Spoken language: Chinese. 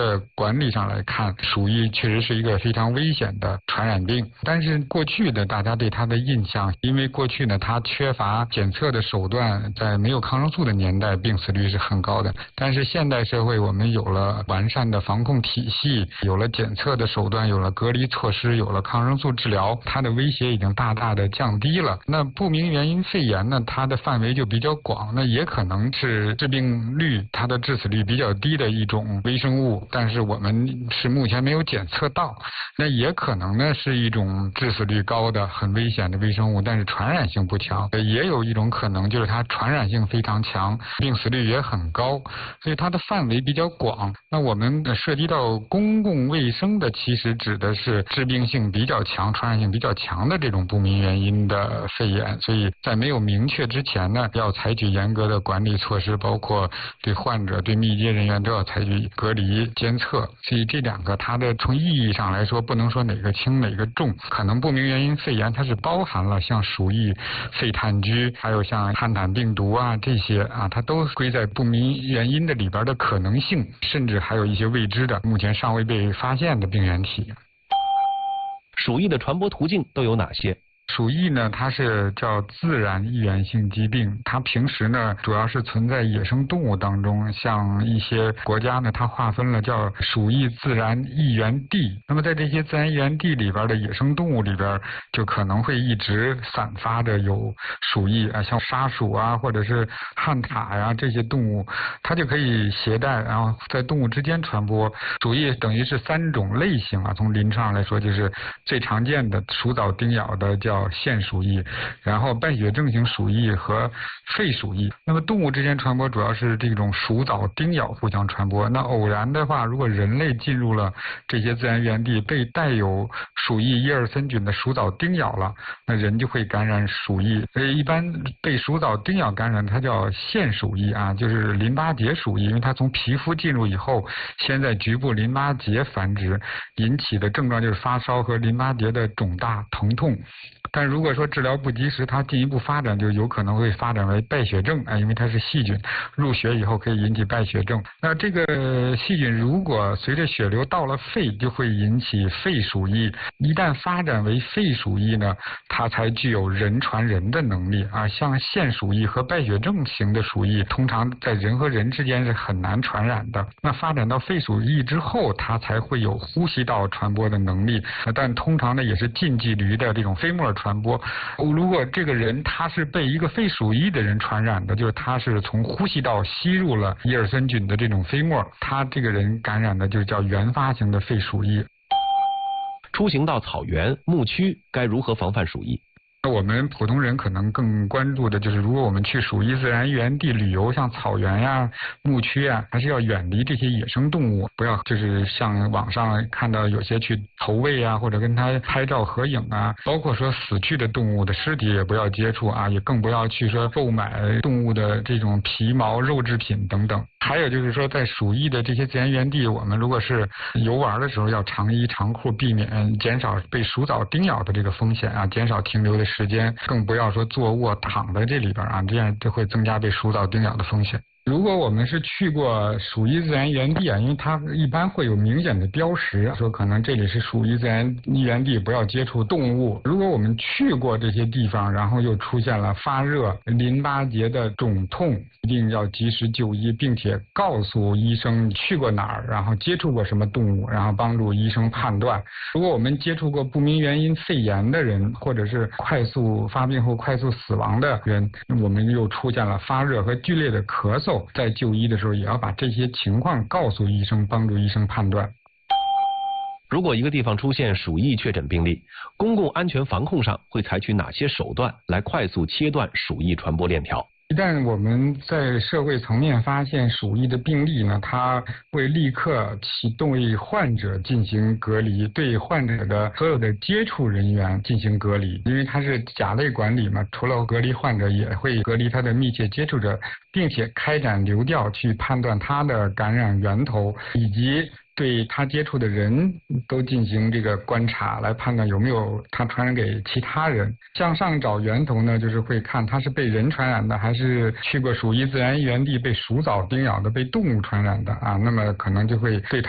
的管理上来看，鼠疫确实是一个非常危险的传染病。但是过去的大家对它的印象，因为过去呢它缺乏检测的手段，在没有抗生素的年代，病死率是很高的。但是现代社会我们有了完善的防控体系，有了检测的手段，有了隔离措施，有了抗生素治疗，它的威胁已经大大的降低了。那不明原因肺炎呢，它的范围就比较广，那也可能是致病率它的致死率比较低的一种微生物，但是我们是目前没有检测到。那也可能呢是一种致死率高的很危险的微生物，但是传染性不强。也有一种可能就是它传染性非常强，病死率也很高，所以它的范围比较广。那我们涉及到公共卫生的，其实指的是致病性比较强、传染性比较强的这种不明原因的肺炎。所以在没有明确之前呢，要采取严格的管理措施，包括对患者、对密接人员都要采取隔离监测。所以这两个它的从意义上来说，不能说哪个轻哪个重。可能不明原因肺炎它是包含了像鼠疫、肺炭疽，还有像汉坦病毒啊这些啊，它都归在不明原因的里边的可能性，甚至还有一些未知的、目前尚未被发现的病原体。 鼠疫的传播途径都有哪些？ 鼠疫呢，它是叫自然易源性疾病，它平时呢主要是存在野生动物当中，像一些国家呢，它划分了叫鼠疫自然易源地。那么在这些自然易源地里边的野生动物里边，就可能会一直散发着有鼠疫啊，像沙鼠啊，或者是旱獭呀这些动物，它就可以携带，然后在动物之间传播。鼠疫等于是3种类型啊，从临床上来说，就是最常见的鼠藻叮咬的叫腺鼠疫，然后败血症型鼠疫和肺鼠疫。那么动物之间传播主要是这种鼠藻叮咬互相传播。那偶然的话，如果人类进入了这些自然源地，被带有鼠疫耶尔森菌的鼠藻叮咬了，那人就会感染鼠疫。所以一般被鼠藻叮咬感染，它叫腺鼠疫啊，就是淋巴结鼠疫，因为它从皮肤进入以后，先在局部淋巴结繁殖，引起的症状就是发烧和淋巴结的肿大疼痛。但如果说治疗不及时，它进一步发展就有可能会发展为败血症，因为它是细菌，入血以后可以引起败血症。那这个细菌如果随着血流到了肺，就会引起肺鼠疫。一旦发展为肺鼠疫呢，它才具有人传人的能力啊。像腺鼠疫和败血症型的鼠疫，通常在人和人之间是很难传染的。那发展到肺鼠疫之后，它才会有呼吸道传播的能力，但通常呢也是近距离的这种飞沫传播。如果这个人他是被一个肺鼠疫的人传染的，就是他是从呼吸道吸入了耶尔森菌的这种飞沫，他这个人感染的就叫原发型的肺鼠疫。 出行到草原、牧区该如何防范鼠疫？ 我们普通人可能更关注的就是，如果我们去鼠疫自然源地旅游，像草原呀、牧区啊，还是要远离这些野生动物，不要就是像网上看到有些去投喂啊，或者跟它拍照合影啊，包括说死去的动物的尸体也不要接触啊，也更不要去说购买动物的这种皮毛、肉制品等等。还有就是说，在鼠疫的这些自然源地，我们如果是游玩的时候要长衣长裤，避免减少被鼠藻叮咬的这个风险啊，减少停留的时间，更不要说坐卧躺在这里边啊，这样就会增加被鼠藻叮咬的风险。如果我们是去过鼠疫自然源地啊，因为它一般会有明显的标识，说可能这里是鼠疫自然源地，不要接触动物。如果我们去过这些地方，然后又出现了发热、淋巴结的肿痛，一定要及时就医，并且告诉医生去过哪儿，然后接触过什么动物，然后帮助医生判断。如果我们接触过不明原因肺炎的人，或者是快速发病后快速死亡的人，我们又出现了发热和剧烈的咳嗽，在就医的时候也要把这些情况告诉医生，帮助医生判断。 如果一个地方出现鼠疫确诊病例，公共安全防控上会采取哪些手段来快速切断鼠疫传播链条？ 一旦我们在社会层面发现鼠疫的病例呢，它会立刻启动对患者进行隔离，对患者的所有的接触人员进行隔离，因为它是甲类管理嘛，除了隔离患者，也会隔离他的密切接触者，并且开展流调去判断他的感染源头，以及对他接触的人都进行这个观察，来判断有没有他传染给其他人。向上找源头呢，就是会看他是被人传染的，还是去过鼠疫自然源地被鼠藻叮咬的，被动物传染的啊，那么可能就会对他